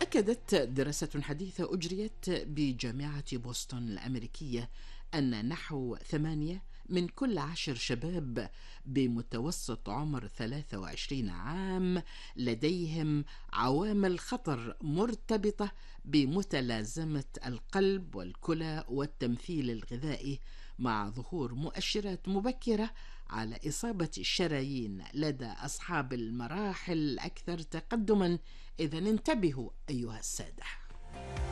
أكدت دراسة حديثة أجريت بجامعة بوسطن الأمريكية أن نحو 8 من كل 10 شباب بمتوسط عمر 23 عام لديهم عوامل خطر مرتبطة بمتلازمة القلب والكلى والتمثيل الغذائي، مع ظهور مؤشرات مبكرة على إصابة الشرايين لدى أصحاب المراحل الأكثر تقدما. إذن انتبهوا أيها السادة.